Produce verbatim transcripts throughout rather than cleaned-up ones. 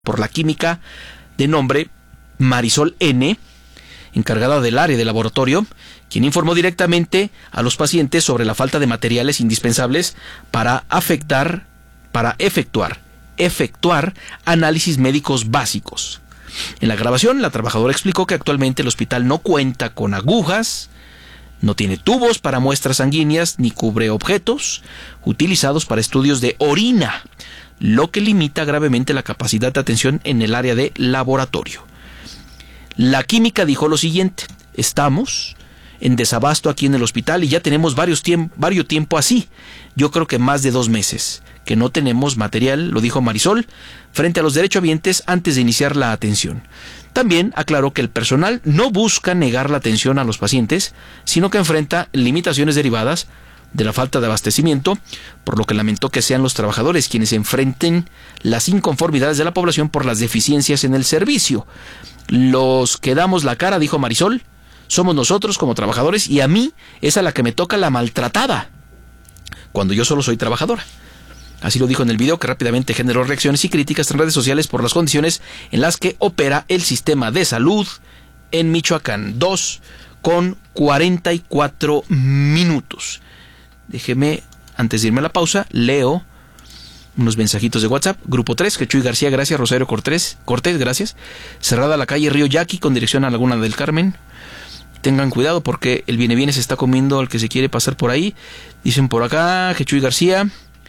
por la química de nombre Marisol N., encargada del área de laboratorio, quien informó directamente a los pacientes sobre la falta de materiales indispensables para afectar, para efectuar, efectuar análisis médicos básicos. En la grabación, la trabajadora explicó que actualmente el hospital no cuenta con agujas, no tiene tubos para muestras sanguíneas ni cubre objetos utilizados para estudios de orina, lo que limita gravemente la capacidad de atención en el área de laboratorio. La química dijo lo siguiente: estamos en desabasto aquí en el hospital y ya tenemos varios tiemp- varios tiempo así. Yo creo que más de dos meses que no tenemos material, lo dijo Marisol, frente a los derechohabientes antes de iniciar la atención. También aclaró que el personal no busca negar la atención a los pacientes, sino que enfrenta limitaciones derivadas de la falta de abastecimiento, por lo que lamentó que sean los trabajadores quienes enfrenten las inconformidades de la población por las deficiencias en el servicio. Los que damos la cara, dijo Marisol, somos nosotros como trabajadores y a mí es a la que me toca la maltratada, cuando yo solo soy trabajadora. Así lo dijo en el video, que rápidamente generó reacciones y críticas en redes sociales por las condiciones en las que opera el sistema de salud en Michoacán. dos con cuarenta y cuatro minutos. Déjeme, antes de irme a la pausa, leo unos mensajitos de WhatsApp. Grupo tres, que Chuy García, gracias. Rosario Cortés, Cortés, gracias. Cerrada la calle Río Yaqui con dirección a Laguna del Carmen. Tengan cuidado porque el viene viene se está comiendo al que se quiere pasar por ahí. Dicen por acá que Chuy García.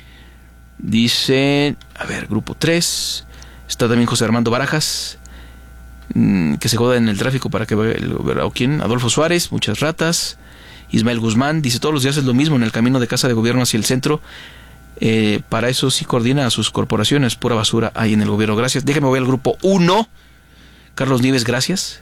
Dice, a ver, Grupo tres. Está también José Armando Barajas. Mmm, que se joda en el tráfico para que vea o quién. Adolfo Suárez, muchas ratas. Ismael Guzmán dice, todos los días es lo mismo en el camino de Casa de Gobierno hacia el centro. Eh, para eso sí coordina a sus corporaciones. Pura basura ahí en el gobierno. Gracias. Déjeme voy al Grupo uno. Carlos Nieves, gracias.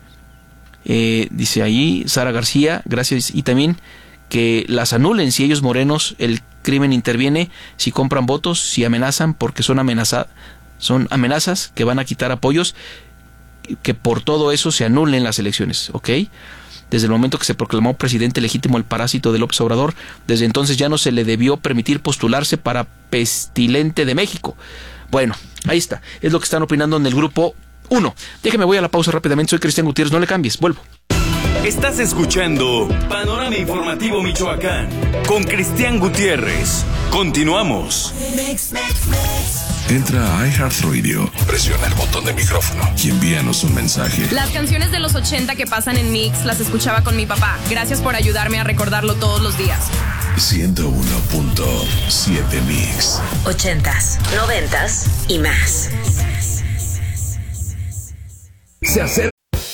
Eh, dice ahí Sara García, gracias. Y también que las anulen si ellos morenos el crimen interviene, si compran votos, si amenazan porque son amenaza, son amenazas que van a quitar apoyos, que por todo eso se anulen las elecciones, ¿ok? Desde el momento que se proclamó presidente legítimo el parásito de López Obrador, desde entonces ya no se le debió permitir postularse para pestilente de México. Bueno, ahí está, es lo que están opinando en el Grupo uno. Déjeme voy a la pausa rápidamente, soy Cristian Gutiérrez, no le cambies, vuelvo. Estás escuchando Panorama Informativo Michoacán con Cristian Gutiérrez. Continuamos. Entra a iHeartRadio, presiona el botón de micrófono y envíanos un mensaje. Las canciones de los ochenta que pasan en Mix las escuchaba con mi papá. Gracias por ayudarme a recordarlo todos los días. ciento uno punto siete Mix. Ochentas, noventas y más. Se acerca